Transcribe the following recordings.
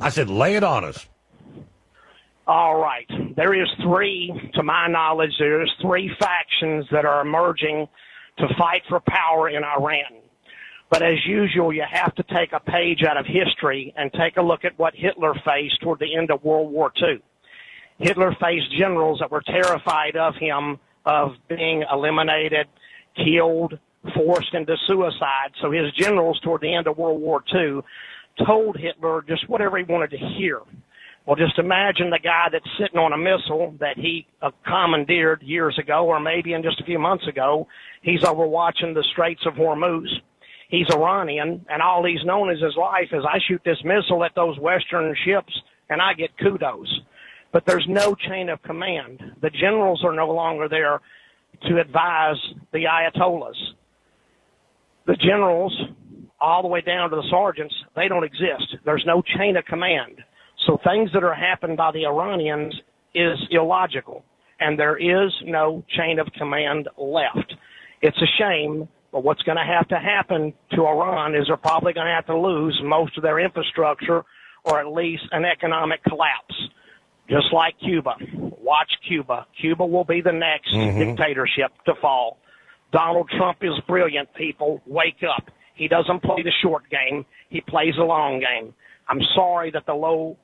I said, lay it on us. All right. There is three, to my knowledge, there's three factions that are emerging to fight for power in Iran. But as usual, you have to take a page out of history and take a look at what Hitler faced toward the end of World War II. Hitler faced generals that were terrified of him, of being eliminated, killed, forced into suicide. So his generals toward the end of World War II told Hitler just whatever he wanted to hear. Well, just imagine the guy that's sitting on a missile that he commandeered years ago, or maybe in just a few months ago. He's overwatching the Straits of Hormuz. He's Iranian, and all he's known as his life is, I shoot this missile at those Western ships, and I get kudos. But there's no chain of command. The generals are no longer there to advise the Ayatollahs. The generals, all the way down to the sergeants, they don't exist. There's no chain of command. So things that are happened by the Iranians is illogical, and there is no chain of command left. It's a shame, but what's going to happen to Iran is they're probably going to have to lose most of their infrastructure, or at least an economic collapse, just like Cuba. Watch Cuba. Cuba will be the next dictatorship to fall. Donald Trump is brilliant, people. Wake up. He doesn't play the short game. He plays the long game. I'm sorry that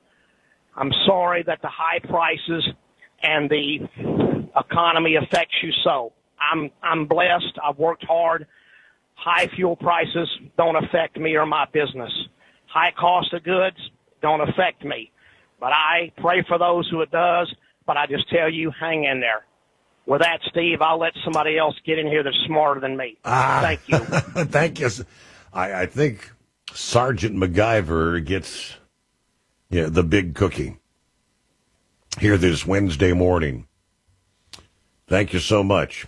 the high prices and the economy affects you so. I'm blessed. I've worked hard. High fuel prices don't affect me or my business. High cost of goods don't affect me. But I pray for those who it does, but I just tell you, hang in there. With that, Steve, I'll let somebody else get in here that's smarter than me. Thank you. Thank you. I think Sergeant MacGyver gets the big cookie here this Wednesday morning. Thank you so much.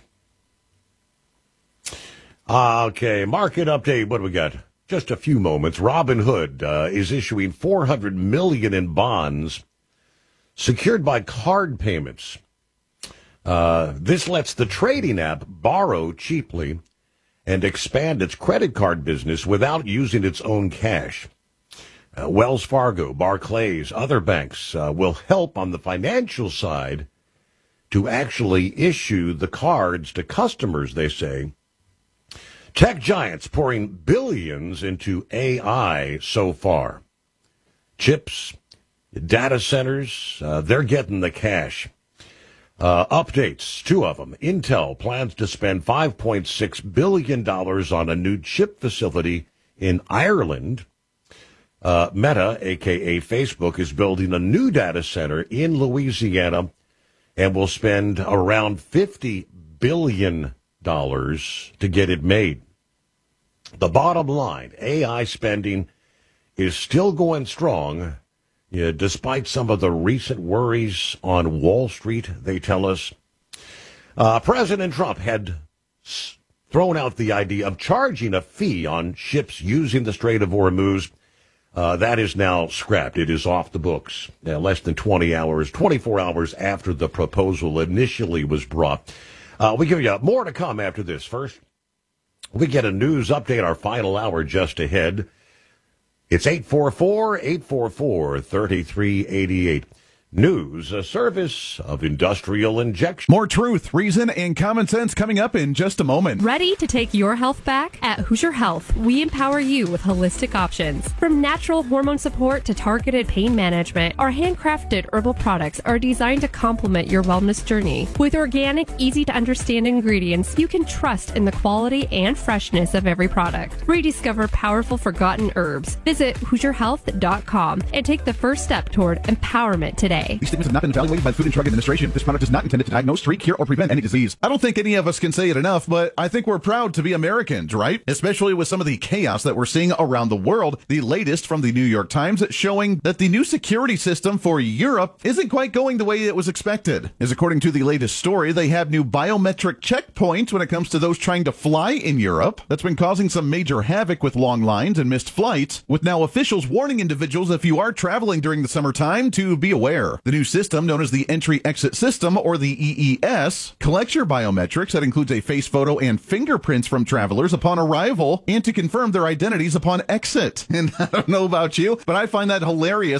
Okay, market update. What do we got? Just a few moments. Robinhood is issuing $400 million in bonds secured by card payments. This lets the trading app borrow cheaply and expand its credit card business without using its own cash. Wells Fargo, Barclays, other banks will help on the financial side to actually issue the cards to customers, they say. Tech giants pouring billions into AI so far. Chips, data centers, they're getting the cash. Updates, two of them. Intel plans to spend $5.6 billion on a new chip facility in Ireland. Meta, a.k.a. Facebook, is building a new data center in Louisiana and will spend around $50 billion to get it made. The bottom line, AI spending is still going strong, despite some of the recent worries on Wall Street, they tell us. President Trump had thrown out the idea of charging a fee on ships using the Strait of Hormuz. That is now scrapped. It is off the books. Less than 24 hours after the proposal initially was brought. We give you more to come after this. First, we get a news update, our final hour just ahead. It's 844-844-3388. News, a service of Industrial Injection. More truth, reason, and common sense coming up in just a moment. Ready to take your health back? At Hoosier Health, we empower you with holistic options. From natural hormone support to targeted pain management, our handcrafted herbal products are designed to complement your wellness journey. With organic, easy-to-understand ingredients, you can trust in the quality and freshness of every product. Rediscover powerful forgotten herbs. Visit HoosierHealth.com and take the first step toward empowerment today. These statements have not been evaluated by the Food and Drug Administration. This product is not intended to diagnose, treat, cure, or prevent any disease. I don't think any of us can say it enough, but I think we're proud to be Americans, right? Especially with some of the chaos that we're seeing around the world. The latest from the New York Times showing that the new security system for Europe isn't quite going the way it was expected. As according to the latest story, they have new biometric checkpoints when it comes to those trying to fly in Europe. That's been causing some major havoc with long lines and missed flights, with now officials warning individuals if you are traveling during the summertime to be aware. The new system, known as the Entry-Exit System, or the EES, collects your biometrics. That includes a face photo and fingerprints from travelers upon arrival and to confirm their identities upon exit. And I don't know about you, but I find that hilarious